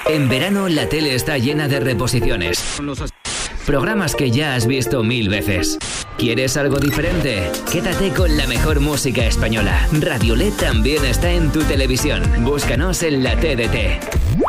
En verano la tele está llena de reposiciones. Programas que ya has visto 1000 veces. ¿Quieres algo diferente? Quédate con la mejor música española. Radiolet también está en tu televisión. Búscanos en la TDT.